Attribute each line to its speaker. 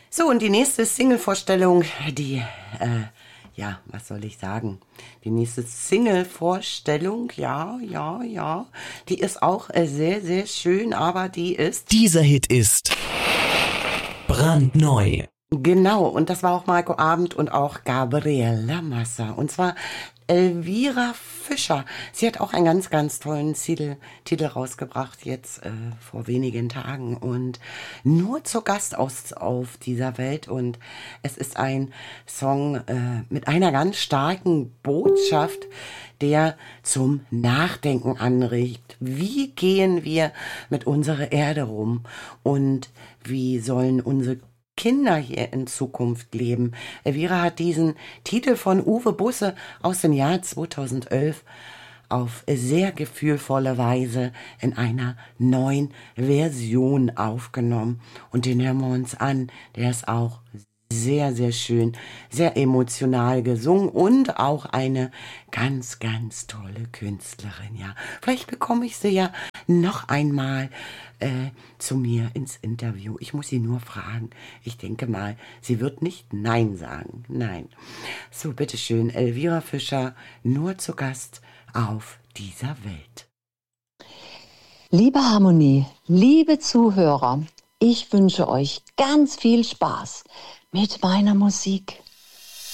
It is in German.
Speaker 1: So, und die nächste Single-Vorstellung, was soll ich sagen? Die nächste Single-Vorstellung, ja, die ist auch sehr, sehr schön, aber die ist...
Speaker 2: Dieser Hit ist brandneu.
Speaker 1: Genau, und das war auch Marco Abend und auch Gabriela Massa. Und zwar Elvira Fischer. Sie hat auch einen ganz, ganz tollen Titel rausgebracht, jetzt vor wenigen Tagen. Und nur zu Gast auf dieser Welt. Und es ist ein Song mit einer ganz starken Botschaft, der zum Nachdenken anregt. Wie gehen wir mit unserer Erde rum? Und wie sollen unsere Kinder hier in Zukunft leben? Elvira hat diesen Titel von Uwe Busse aus dem Jahr 2011 auf sehr gefühlvolle Weise in einer neuen Version aufgenommen. Und den hören wir uns an. Der ist auch sehr, sehr schön, sehr emotional gesungen und auch eine ganz, ganz tolle Künstlerin, ja. Vielleicht bekomme ich sie ja noch einmal zu mir ins Interview. Ich muss sie nur fragen. Ich denke mal, sie wird nicht Nein sagen. Nein. So, bitteschön, Elvira Fischer, nur zu Gast auf dieser Welt.
Speaker 3: Liebe Harmonie, liebe Zuhörer, ich wünsche euch ganz viel Spaß mit meiner Musik.